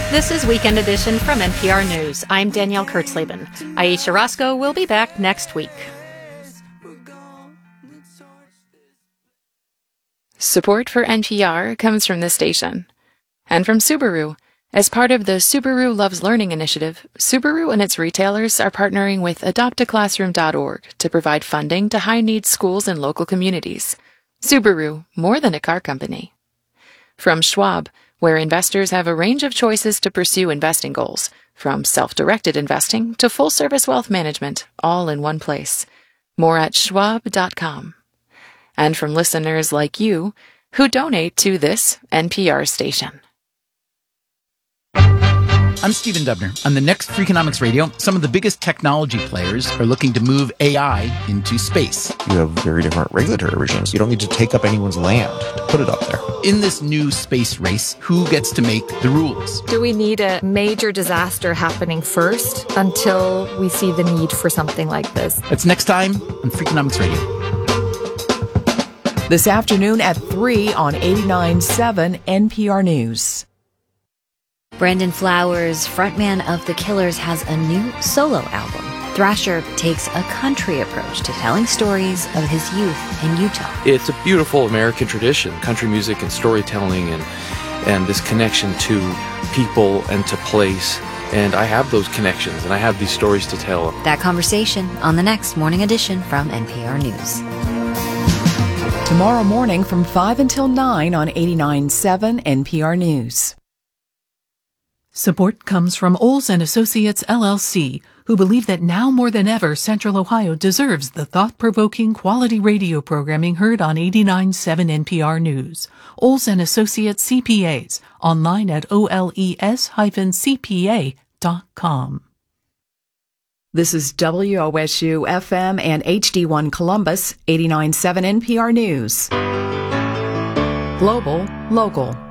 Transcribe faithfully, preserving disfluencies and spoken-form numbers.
This is Weekend Edition from N P R News. I'm Danielle Kurtzleben. Aisha Roscoe will be back next week. Support for N P R comes from this station. And from Subaru. As part of the Subaru Loves Learning initiative, Subaru and its retailers are partnering with adopt a classroom dot org to provide funding to high-needs schools and local communities. Subaru, more than a car company. From Schwab, where investors have a range of choices to pursue investing goals, from self-directed investing to full-service wealth management, all in one place. More at schwab dot com. And from listeners like you, who donate to this N P R station. I'm Stephen Dubner. On the next Freakonomics Radio, some of the biggest technology players are looking to move A I into space. You have very different regulatory regimes. You don't need to take up anyone's land to put it up there. In this new space race, who gets to make the rules? Do we need a major disaster happening first until we see the need for something like this? That's next time on Freakonomics Radio. This afternoon at three on eighty-nine point seven N P R News. Brandon Flowers, frontman of The Killers, has a new solo album. Thrasher takes a country approach to telling stories of his youth in Utah. It's a beautiful American tradition, country music and storytelling and and this connection to people and to place. And I have those connections and I have these stories to tell. That conversation on the next Morning Edition from N P R News. Tomorrow morning from five until nine on eighty-nine point seven N P R News. Support comes from Olds and Associates, L L C, who believe that now more than ever, Central Ohio deserves the thought-provoking quality radio programming heard on eighty-nine point seven N P R News. Olds and Associates C P As, online at O L E S C P A dot com. This is W O S U F M and H D one Columbus, eighty-nine point seven N P R News. Global, local.